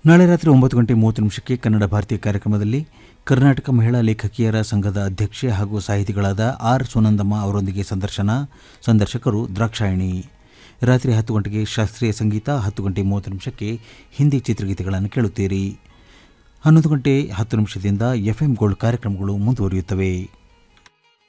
ನಾಳೆ ರಾತ್ರಿ 9:30 ಕನ್ನಡ ಭಾರತಿ ಕಾರ್ಯಕ್ರಮದಲ್ಲಿ ಕರ್ನಾಟಕ ಮಹಿಳಾ ಲೇಖಕಿಯರ ಸಂಘದ ಅಧ್ಯಕ್ಷೆ ಹಾಗೂ ಸಾಹಿತಿಗಳಾದ ಆರ್ ಸುನಂದಮ್ಮ ಅವರೊಂದಿಗೆ ಸಂದರ್ಶಕರು ದ್ರಾಕ್ಷಾಯಣಿ. ರಾತ್ರಿ 10 ಗಂಟೆಗೆ ಶಾಸ್ತ್ರೀಯ ಸಂಗೀತ, 10:30 ಹಿಂದಿ ಚಿತ್ರಗೀತೆಗಳನ್ನು ಕೇಳುತ್ತೀರಿ. 11:10 FM ಗೋಲ್ಡ್ ಕಾರ್ಯಕ್ರಮಗಳು ಮುಂದುವರಿಯುತ್ತವೆ.